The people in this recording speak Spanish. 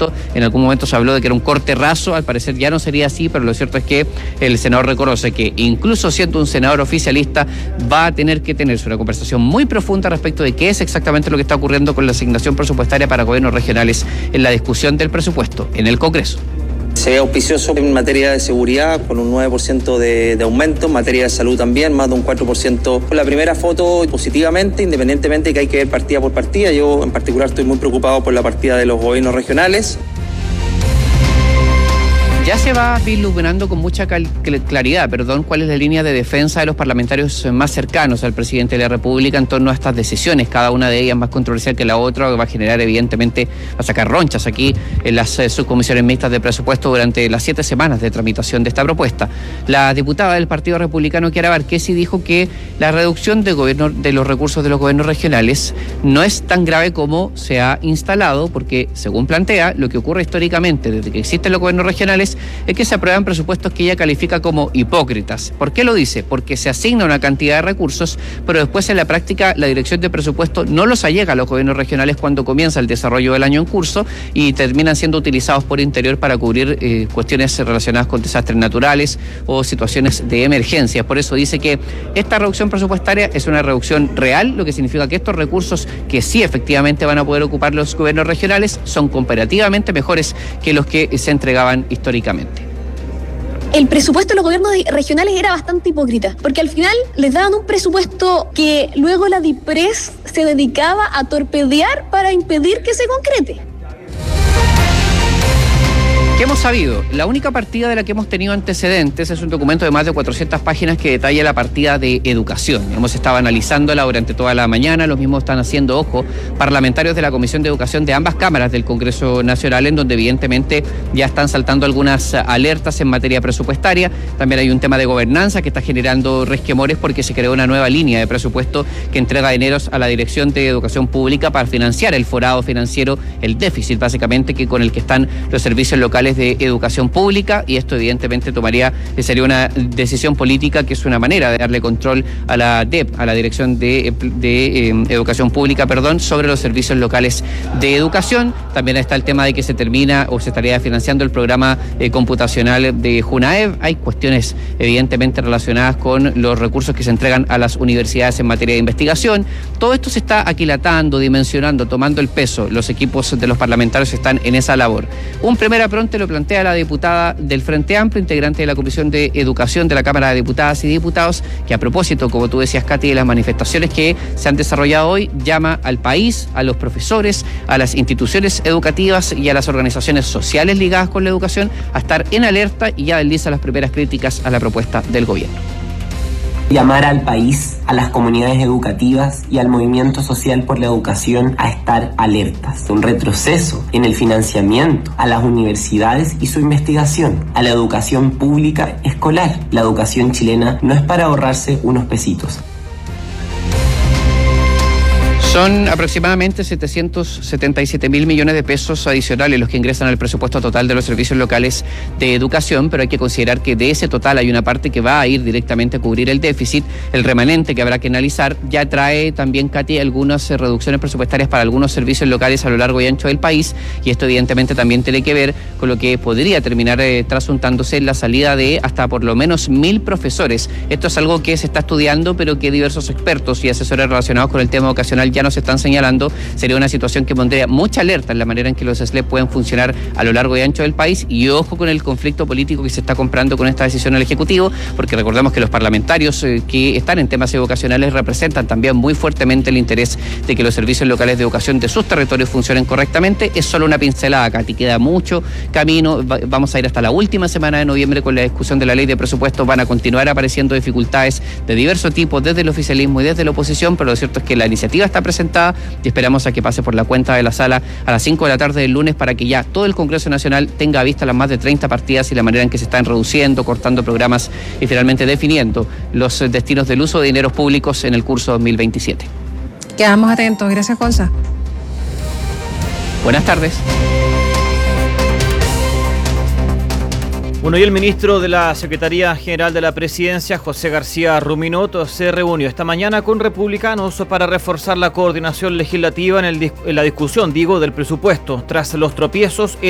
presupuesto. En algún momento se habló de que era un corte raso, al parecer ya no sería así, pero lo cierto es que el senador reconoce que incluso siendo un senador oficialista va a tener que tenerse una conversación muy profunda respecto de qué es exactamente lo que está ocurriendo con la asignación presupuestaria para gobiernos regionales en la discusión del presupuesto en el Congreso. Se ve auspicioso en materia de seguridad con un 9% de aumento, en materia de salud también, más de un 4%. La primera foto positivamente, independientemente de que hay que ver partida por partida. Yo en particular estoy muy preocupado por la partida de los gobiernos regionales. Ya se va vislumbrando con mucha claridad, cuál es la línea de defensa de los parlamentarios más cercanos al presidente de la República en torno a estas decisiones, cada una de ellas más controversial que la otra, que va a generar evidentemente, va a sacar ronchas aquí en las subcomisiones mixtas de presupuesto durante las 7 semanas de tramitación de esta propuesta. La diputada del Partido Republicano, Chiara Barquesi, dijo que la reducción de los recursos de los gobiernos regionales no es tan grave como se ha instalado, porque según plantea, lo que ocurre históricamente desde que existen los gobiernos regionales es que se aprueban presupuestos que ella califica como hipócritas. ¿Por qué lo dice? Porque se asigna una cantidad de recursos, pero después en la práctica la dirección de presupuesto no los allega a los gobiernos regionales cuando comienza el desarrollo del año en curso y terminan siendo utilizados por interior para cubrir cuestiones relacionadas con desastres naturales o situaciones de emergencia. Por eso dice que esta reducción presupuestaria es una reducción real, lo que significa que estos recursos que sí efectivamente van a poder ocupar los gobiernos regionales son comparativamente mejores que los que se entregaban históricamente. El presupuesto de los gobiernos regionales era bastante hipócrita, porque al final les daban un presupuesto que luego la DIPRES se dedicaba a torpedear para impedir que se concrete. ¿Qué hemos sabido? La única partida de la que hemos tenido antecedentes es un documento de más de 400 páginas que detalla la partida de educación. Hemos estado analizándola durante toda la mañana, los mismos están haciendo ojo parlamentarios de la Comisión de Educación de ambas cámaras del Congreso Nacional, en donde evidentemente ya están saltando algunas alertas en materia presupuestaria. También hay un tema de gobernanza que está generando resquemores porque se creó una nueva línea de presupuesto que entrega dineros a la Dirección de Educación Pública para financiar el forado financiero, el déficit básicamente que con el que están los servicios locales de educación pública, y esto evidentemente sería una decisión política que es una manera de darle control a la DEP, a la Dirección de Educación Pública, sobre los servicios locales de educación. También está el tema de que se termina o se estaría financiando el programa computacional de Junaev. Hay cuestiones evidentemente relacionadas con los recursos que se entregan a las universidades en materia de investigación. Todo esto se está aquilatando, dimensionando, tomando el peso. Los equipos de los parlamentarios están en esa labor. Un primer apronte lo plantea la diputada del Frente Amplio, integrante de la Comisión de Educación de la Cámara de Diputadas y Diputados, que a propósito, como tú decías, Katy, de las manifestaciones que se han desarrollado hoy, llama al país, a los profesores, a las instituciones educativas y a las organizaciones sociales ligadas con la educación a estar en alerta, y ya desliza las primeras críticas a la propuesta del gobierno. Llamar al país, a las comunidades educativas y al movimiento social por la educación a estar alertas. Un retroceso en el financiamiento a las universidades y su investigación, a la educación pública escolar. La educación chilena no es para ahorrarse unos pesitos. Son aproximadamente 777.000 millones de pesos adicionales los que ingresan al presupuesto total de los servicios locales de educación, pero hay que considerar que de ese total hay una parte que va a ir directamente a cubrir el déficit. El remanente que habrá que analizar ya trae también, Katy, algunas reducciones presupuestarias para algunos servicios locales a lo largo y ancho del país, y esto evidentemente también tiene que ver con lo que podría terminar trasuntándose en la salida de hasta por lo menos 1.000 profesores. Esto es algo que se está estudiando, pero que diversos expertos y asesores relacionados con el tema vocacional ya nos están señalando. Sería una situación que pondría mucha alerta en la manera en que los SLEP pueden funcionar a lo largo y ancho del país, y ojo con el conflicto político que se está comprando con esta decisión del Ejecutivo, porque recordemos que los parlamentarios que están en temas educacionales representan también muy fuertemente el interés de que los servicios locales de educación de sus territorios funcionen correctamente. Es solo una pincelada, Katy, queda mucho camino. Vamos a ir hasta la última semana de noviembre con la discusión de la ley de presupuestos. Van a continuar apareciendo dificultades de diverso tipo desde el oficialismo y desde la oposición, pero lo cierto es que la iniciativa está presentada y esperamos a que pase por la cuenta de la sala a las 5 de la tarde del lunes para que ya todo el Congreso Nacional tenga a vista las más de 30 partidas y la manera en que se están reduciendo, cortando programas y finalmente definiendo los destinos del uso de dineros públicos en el curso 2027. Quedamos atentos. Gracias, Gonza. Buenas tardes. Bueno, y el ministro de la Secretaría General de la Presidencia, José García Ruminot, se reunió esta mañana con republicanos para reforzar la coordinación legislativa en la discusión, del presupuesto, tras los tropiezos